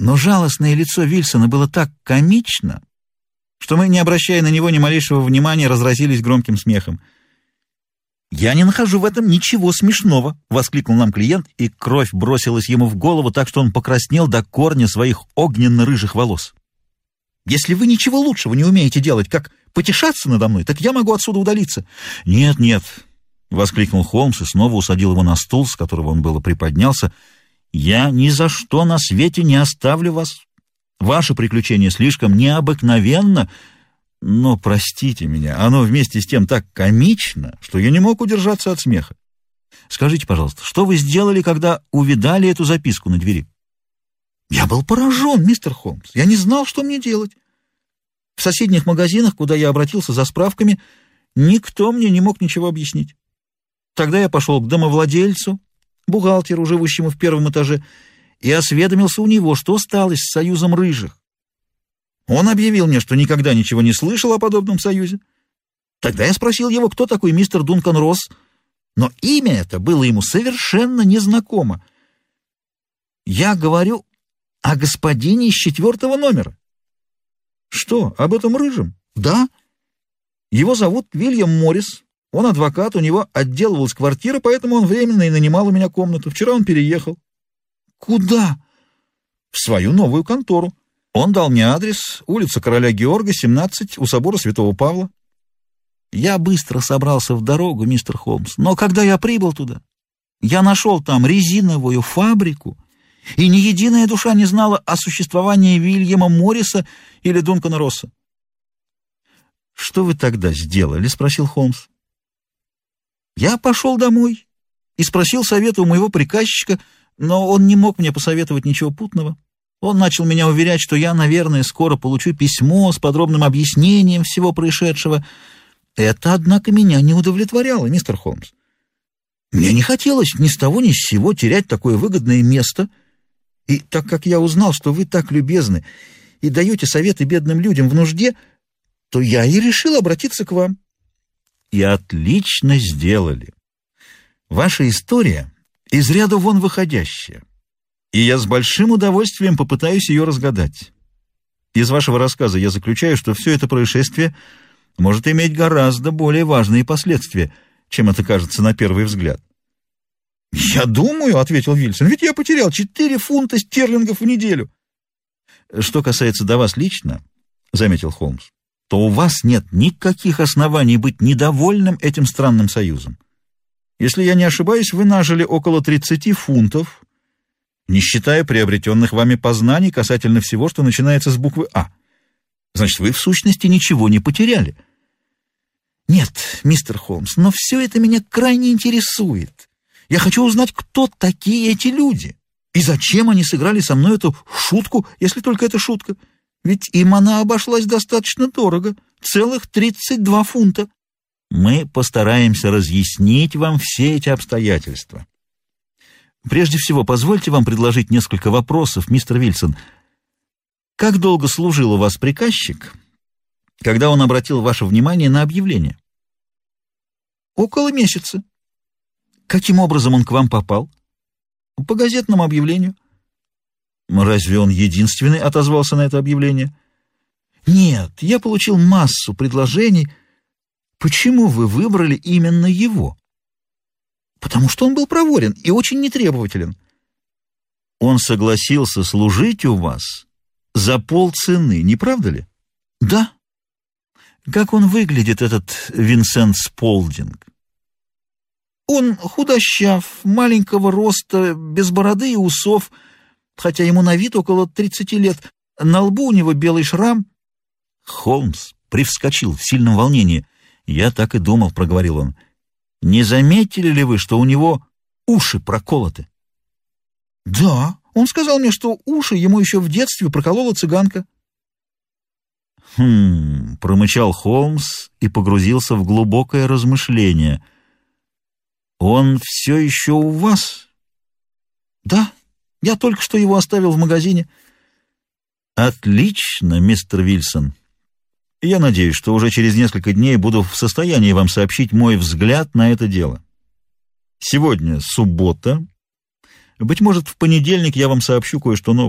Но жалостное лицо Вильсона было так комично, что мы, не обращая на него ни малейшего внимания, разразились громким смехом. «Я не нахожу в этом ничего смешного!» — воскликнул нам клиент, и кровь бросилась ему в голову так, что он покраснел до корня своих огненно-рыжих волос. «Если вы ничего лучшего не умеете делать, как потешаться надо мной, так я могу отсюда удалиться». «Нет, нет!» — воскликнул Холмс и снова усадил его на стул, с которого он было приподнялся. «Я ни за что на свете не оставлю вас. Ваше приключение слишком необыкновенно, но, простите меня, оно вместе с тем так комично, что я не мог удержаться от смеха. Скажите, пожалуйста, что вы сделали, когда увидали эту записку на двери?» «Я был поражен, мистер Холмс. Я не знал, что мне делать. В соседних магазинах, куда я обратился за справками, никто мне не мог ничего объяснить. Тогда я пошел к домовладельцу, бухгалтеру, живущему в первом этаже, и осведомился у него, что стало с Союзом Рыжих. Он объявил мне, что никогда ничего не слышал о подобном союзе. Тогда я спросил его, кто такой мистер Дункан Росс, но имя это было ему совершенно незнакомо. Я говорю о господине из 4-го номера. Что, об этом Рыжем? Да. Его зовут Вильям Моррис. Он адвокат, у него отделывалась квартира, поэтому он временно и нанимал у меня комнату. Вчера он переехал. Куда? В свою новую контору. Он дал мне адрес: улица Короля Георга, 17, у собора Святого Павла. Я быстро собрался в дорогу, мистер Холмс, но когда я прибыл туда, я нашел там резиновую фабрику, и ни единая душа не знала о существовании Вильяма Морриса или Дункана Росса. «Что вы тогда сделали?» — спросил Холмс. «Я пошел домой и спросил совета у моего приказчика, но он не мог мне посоветовать ничего путного. Он начал меня уверять, что я, наверное, скоро получу письмо с подробным объяснением всего происшедшего. Это, однако, меня не удовлетворяло, мистер Холмс. Мне не хотелось ни с того ни с сего терять такое выгодное место, и так как я узнал, что вы так любезны и даете советы бедным людям в нужде, то я и решил обратиться к вам». «И отлично сделали. Ваша история из ряда вон выходящая, и я с большим удовольствием попытаюсь ее разгадать. Из вашего рассказа я заключаю, что все это происшествие может иметь гораздо более важные последствия, чем это кажется на первый взгляд». «Я думаю, — ответил Вильсон, — ведь я потерял 4 фунта стерлингов в неделю». «Что касается до вас лично, — заметил Холмс, — то у вас нет никаких оснований быть недовольным этим странным союзом. Если я не ошибаюсь, вы нажили около 30 фунтов, не считая приобретенных вами познаний касательно всего, что начинается с буквы «А». Значит, вы в сущности ничего не потеряли». «Нет, мистер Холмс, но все это меня крайне интересует. Я хочу узнать, кто такие эти люди, и зачем они сыграли со мной эту шутку, если только это шутка. Ведь им она обошлась достаточно дорого, целых 32 фунта. Мы постараемся разъяснить вам все эти обстоятельства. Прежде всего, позвольте вам предложить несколько вопросов, мистер Вильсон. Как долго служил у вас приказчик, когда он обратил ваше внимание на объявление?» «Около месяца». «Каким образом он к вам попал?» «По газетному объявлению». «Разве он единственный отозвался на это объявление?» «Нет, я получил массу предложений». «Почему вы выбрали именно его?» «Потому что он был проворен и очень нетребователен». «Он согласился служить у вас за полцены, не правда ли?» «Да». «Как он выглядит, этот Винсент Сполдинг?» «Он худощав, маленького роста, без бороды и усов, хотя ему на вид около 30 лет. На лбу у него белый шрам». Холмс привскочил в сильном волнении. «Я так и думал», — проговорил он. «Не заметили ли вы, что у него уши проколоты?» «Да, он сказал мне, что уши ему еще в детстве проколола цыганка». Промычал Холмс и погрузился в глубокое размышление. «Он все еще у вас?» «Да, я только что его оставил в магазине». «Отлично, мистер Вильсон. Я надеюсь, что уже через несколько дней буду в состоянии вам сообщить мой взгляд на это дело. Сегодня суббота. Быть может, в понедельник я вам сообщу кое-что новое.